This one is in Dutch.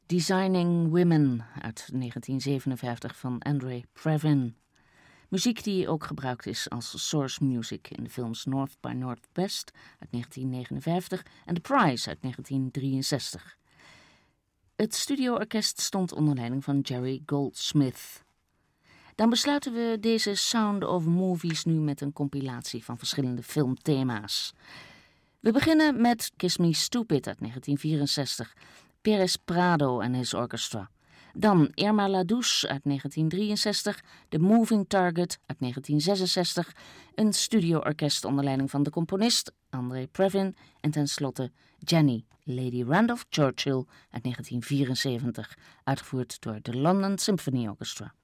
Designing Women uit 1957 van Andre Previn. Muziek die ook gebruikt is als source music in de films North by Northwest uit 1959 en The Prize uit 1963. Het studioorkest stond onder leiding van Jerry Goldsmith. Dan besluiten we deze Sound of Movies nu met een compilatie van verschillende filmthema's. We beginnen met Kiss Me Stupid uit 1964, Perez Prado en His Orchestra. Dan Irma La Douce uit 1963, The Moving Target uit 1966, een studioorkest onder leiding van de componist Andre Previn en tenslotte Jenny, Lady Randolph Churchill uit 1974, uitgevoerd door de London Symphony Orchestra.